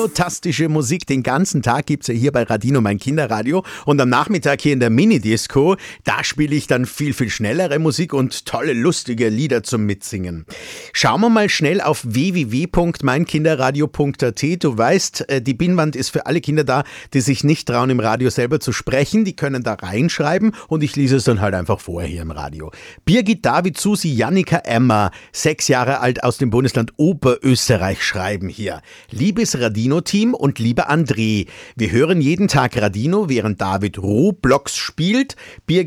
radinotastische Musik. Den ganzen Tag gibt's ja hier bei Radino, mein Kinderradio. Und am Nachmittag hier in der Minidisco, da spiele ich dann viel, viel schnellere Musik und tolle, lustige Lieder zum Mitsingen. Schauen wir mal schnell auf www.meinkinderradio.at. Du weißt, die Pinnwand ist für alle Kinder da, die sich nicht trauen, im Radio selber zu sprechen. Die können da reinschreiben und ich lese es dann halt einfach vor hier im Radio. Birgit, David, Susi, Jannika, Emma, 6 Jahre alt aus dem Bundesland Oberösterreich schreiben hier. Liebes Radino-Team und lieber André, wir hören jeden Tag Radino, während David Roblox spielt. Birgit